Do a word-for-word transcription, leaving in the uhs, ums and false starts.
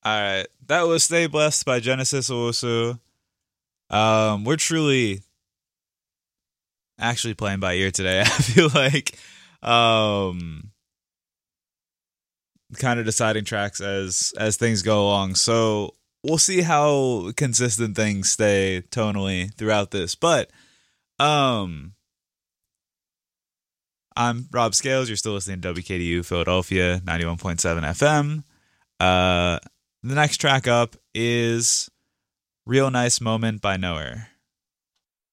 All right. That was Stay Blessed by Genesis Owusu. Um, we're truly actually playing by ear today. I feel like um kind of deciding tracks as as things go along. So we'll see how consistent things stay tonally throughout this. But um I'm Rob Scales. You're still listening to W K D U Philadelphia ninety-one point seven F M. Uh the next track up is Real Nice Moment by Nowhere.